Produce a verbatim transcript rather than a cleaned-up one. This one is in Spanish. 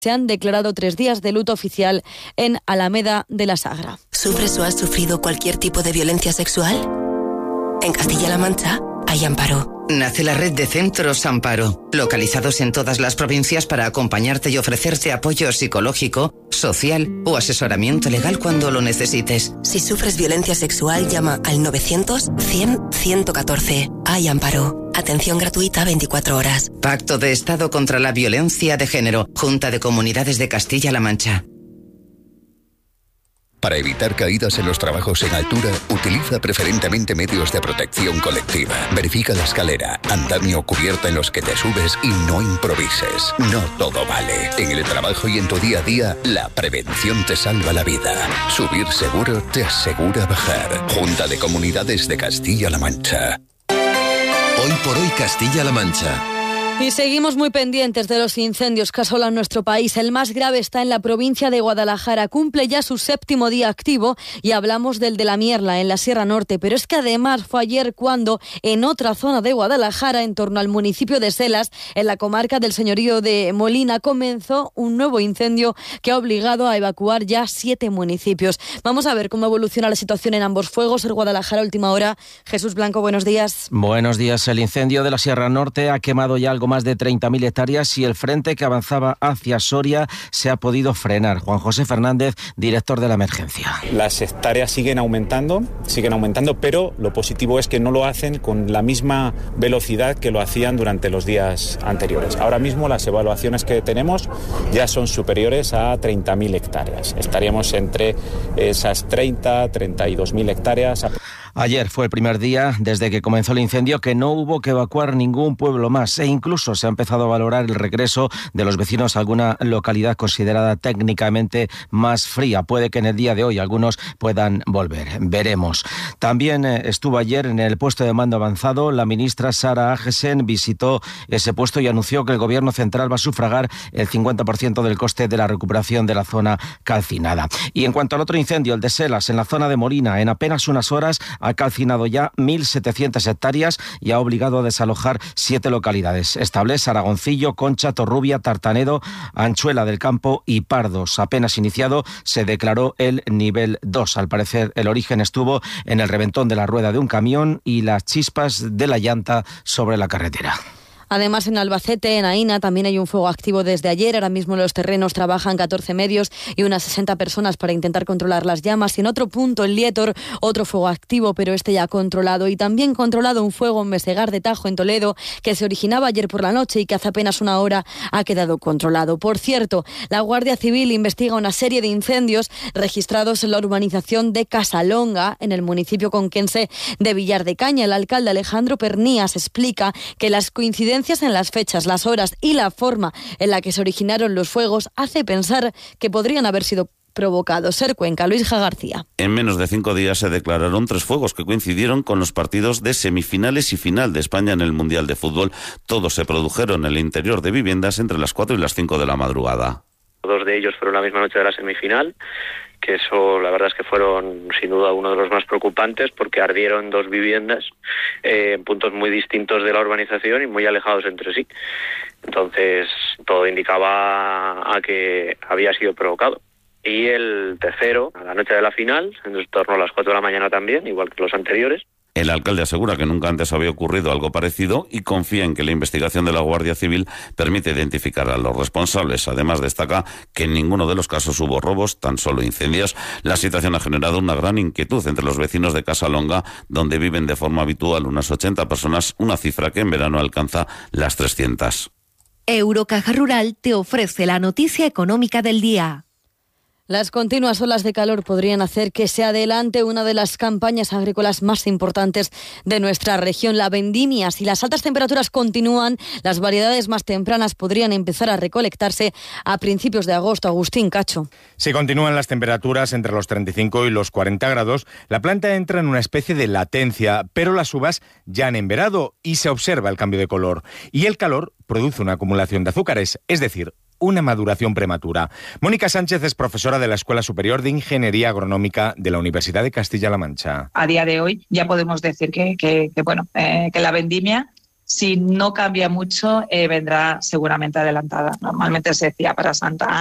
Se han declarado tres días de luto oficial en Alameda de la Sagra. ¿Sufres o has sufrido cualquier tipo de violencia sexual? En Castilla-La Mancha hay Amparo. Nace la red de Centros Amparo, localizados en todas las provincias para acompañarte y ofrecerte apoyo psicológico, social o asesoramiento legal cuando lo necesites. Si sufres violencia sexual, llama al novecientos cien ciento catorce. Hay Amparo. Atención gratuita veinticuatro horas. Pacto de Estado contra la Violencia de Género. Junta de Comunidades de Castilla-La Mancha. Para evitar caídas en los trabajos en altura, utiliza preferentemente medios de protección colectiva. Verifica la escalera, andamio o cubierta en los que te subes y no improvises. No todo vale. En el trabajo y en tu día a día, la prevención te salva la vida. Subir seguro te asegura bajar. Junta de Comunidades de Castilla-La Mancha. Hoy por hoy Castilla-La Mancha. Y seguimos muy pendientes de los incendios que asolan nuestro país. El más grave está en la provincia de Guadalajara. Cumple ya su séptimo día activo y hablamos del de la Mierla, en la Sierra Norte. Pero es que además fue ayer cuando, en otra zona de Guadalajara, en torno al municipio de Selas, en la comarca del señorío de Molina, comenzó un nuevo incendio que ha obligado a evacuar ya siete municipios. Vamos a ver cómo evoluciona la situación en ambos fuegos. En Guadalajara, última hora. Jesús Blanco, buenos días. Buenos días. El incendio de la Sierra Norte ha quemado ya algo más de treinta mil hectáreas y el frente que avanzaba hacia Soria se ha podido frenar. Juan José Fernández, director de la emergencia. Las hectáreas siguen aumentando, siguen aumentando, pero lo positivo es que no lo hacen con la misma velocidad que lo hacían durante los días anteriores. Ahora mismo las evaluaciones que tenemos ya son superiores a treinta mil hectáreas. Estaríamos entre esas treinta, treinta y dos mil hectáreas. Ayer fue el primer día desde que comenzó el incendio que no hubo que evacuar ningún pueblo más e incluso se ha empezado a valorar el regreso de los vecinos a alguna localidad considerada técnicamente más fría. Puede que en el día de hoy algunos puedan volver. Veremos. También estuvo ayer en el puesto de mando avanzado. La ministra Sara Agesen visitó ese puesto y anunció que el gobierno central va a sufragar el cincuenta por ciento del coste de la recuperación de la zona calcinada. Y en cuanto al otro incendio, el de Selas, en la zona de Molina, en apenas unas horas ha calcinado ya mil setecientas hectáreas y ha obligado a desalojar siete localidades. Establés, Aragoncillo, Concha, Torrubia, Tartanedo, Anchuela del Campo y Pardos. Apenas iniciado se declaró el nivel dos. Al parecer el origen estuvo en el reventón de la rueda de un camión y las chispas de la llanta sobre la carretera. Además, en Albacete, en Aína, también hay un fuego activo desde ayer. Ahora mismo en los terrenos trabajan catorce medios y unas sesenta personas para intentar controlar las llamas. Y en otro punto, en Lietor, otro fuego activo, pero este ya controlado. Y también controlado un fuego en Mesegar de Tajo, en Toledo, que se originaba ayer por la noche y que hace apenas una hora ha quedado controlado. Por cierto, la Guardia Civil investiga una serie de incendios registrados en la urbanización de Casalonga, en el municipio conquense de Villar de Caña. El alcalde Alejandro Pernías explica que las coincidencias en las fechas, las horas y la forma en la que se originaron los fuegos hace pensar que podrían haber sido provocados. Ser Cuenca, Luis G. García. En menos de cinco días se declararon tres fuegos que coincidieron con los partidos de semifinales y final de España en el Mundial de Fútbol. Todos se produjeron en el interior de viviendas entre las cuatro y las cinco de la madrugada. Dos de ellos fueron la misma noche de la semifinal, que eso la verdad es que fueron sin duda uno de los más preocupantes porque ardieron dos viviendas eh, en puntos muy distintos de la urbanización y muy alejados entre sí. Entonces todo indicaba a que había sido provocado. Y el tercero, a la noche de la final, en torno a las cuatro de la mañana también, igual que los anteriores. El alcalde asegura que nunca antes había ocurrido algo parecido y confía en que la investigación de la Guardia Civil permite identificar a los responsables. Además, destaca que en ninguno de los casos hubo robos, tan solo incendios. La situación ha generado una gran inquietud entre los vecinos de Casalonga, donde viven de forma habitual unas ochenta personas, una cifra que en verano alcanza las trescientas. Eurocaja Rural te ofrece la noticia económica del día. Las continuas olas de calor podrían hacer que se adelante una de las campañas agrícolas más importantes de nuestra región, la vendimia. Si las altas temperaturas continúan, las variedades más tempranas podrían empezar a recolectarse a principios de agosto. Agustín Cacho. Si continúan las temperaturas entre los treinta y cinco y los cuarenta grados, la planta entra en una especie de latencia, pero las uvas ya han emberado y se observa el cambio de color. Y el calor produce una acumulación de azúcares, es decir, una maduración prematura. Mónica Sánchez es profesora de la Escuela Superior de Ingeniería Agronómica de la Universidad de Castilla-La Mancha. A día de hoy ya podemos decir que, que, que bueno, eh, que la vendimia si no cambia mucho, eh, vendrá seguramente adelantada. Normalmente se decía para Santa